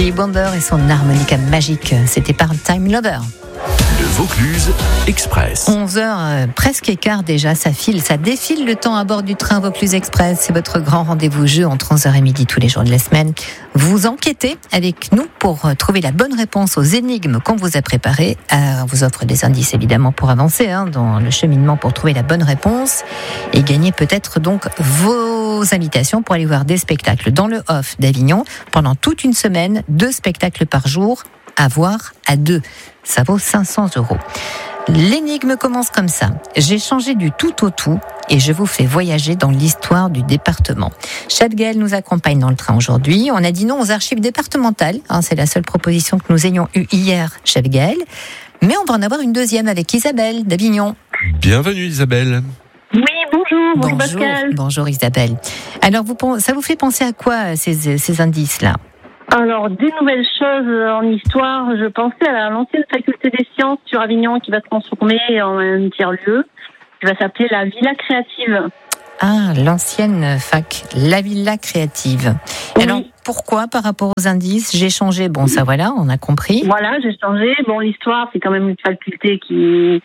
Stevie Wonder et son harmonica magique. C'était Part-Time Lover. Le Vaucluse Express. 11h, presque écart déjà, ça défile le temps à bord du train Vaucluse Express. C'est votre grand rendez-vous jeu entre 11h et midi tous les jours de la semaine. Vous enquêtez avec nous pour trouver la bonne réponse aux énigmes qu'on vous a préparées. On vous offre des indices évidemment pour avancer dans le cheminement pour trouver la bonne réponse et gagner peut-être donc vos invitations pour aller voir des spectacles dans le off d'Avignon pendant toute une semaine, 2 spectacles par jour à voir à 2. Ça vaut 500 €. L'énigme commence comme ça. J'ai changé du tout au tout et je vous fais voyager dans l'histoire du département. Chef Gaël nous accompagne dans le train aujourd'hui. On a dit non aux archives départementales. C'est la seule proposition que nous ayons eue hier, Chef Gaël. Mais on va en avoir une deuxième avec Isabelle d'Avignon. Bienvenue Isabelle. Oui, bonjour Pascal. Bonjour Isabelle. Alors, ça vous fait penser à quoi ces indices-là ? Alors, des nouvelles choses en histoire. Je pensais à l'ancienne faculté des sciences sur Avignon qui va se transformer en un tiers-lieu, qui va s'appeler la Villa Créative. Ah, l'ancienne fac, la Villa Créative. Oui. Alors, pourquoi par rapport aux indices ? J'ai changé, ça voilà, on a compris. Voilà, j'ai changé. L'histoire, c'est quand même une faculté qui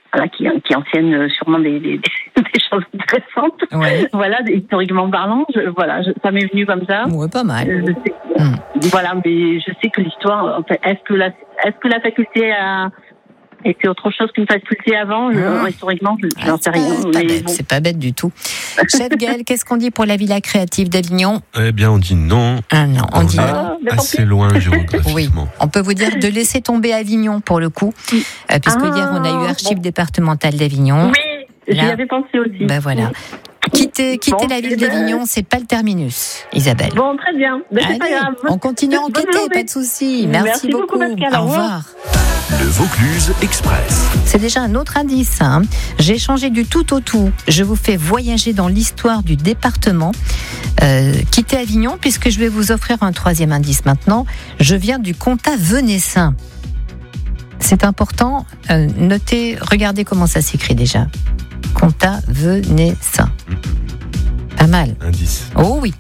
ancienne sûrement des choses intéressantes. Ouais. Voilà, historiquement parlant, ça m'est venu comme ça. Ouais, pas mal. Voilà, mais je sais que l'histoire, est-ce que la faculté a été autre chose qu'une faculté avant ? Historiquement, je n'en sais rien. C'est pas bête du tout. Chef Gaël, qu'est-ce qu'on dit pour la Villa Créative d'Avignon ? Eh bien, on dit non. Non, on dit non. Assez loin géographiquement. Oui, on peut vous dire de laisser tomber Avignon pour le coup, puisque hier on a eu Archives départementales d'Avignon. Oui, j'y avais pensé aussi. Voilà. Quitter la ville d'Avignon, c'est pas le terminus, Isabelle. Bon, très bien. C'est pas grave. On continue à enquêter, pas de souci. Merci beaucoup. Pascal. Au revoir. Le Vaucluse Express. C'est déjà un autre indice. J'ai changé du tout au tout. Je vous fais voyager dans l'histoire du département. Quittez Avignon, puisque je vais vous offrir un 3e indice maintenant. Je viens du comtat venessin. C'est important. Notez, regardez comment ça s'écrit déjà. Comtat venessin. Pas mal. Indice. Oh oui.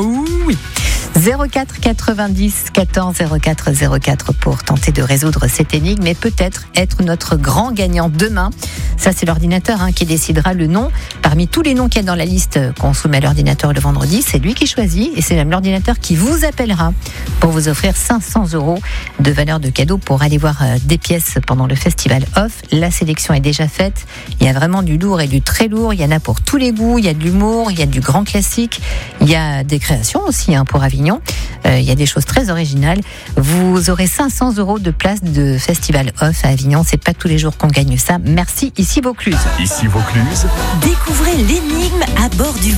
04 90 14 04 04 pour tenter de résoudre cette énigme et peut-être être notre grand gagnant demain. Ça, c'est l'ordinateur qui décidera le nom. Parmi tous les noms qu'il y a dans la liste qu'on soumet à l'ordinateur le vendredi, c'est lui qui choisit et c'est même l'ordinateur qui vous appellera pour vous offrir 500 € de valeur de cadeau pour aller voir des pièces pendant le festival Off. La sélection est déjà faite. Il y a vraiment du lourd et du très lourd. Il y en a pour tous les goûts. Il y a de l'humour, il y a du grand classique. Il y a des créations aussi pour Avignon. Il y a des choses très originales. Vous aurez 500 € de place de festival Off à Avignon. C'est pas tous les jours qu'on gagne ça. Merci. Ici Vaucluse. Ici Vaucluse. Découvrez l'énigme à bord du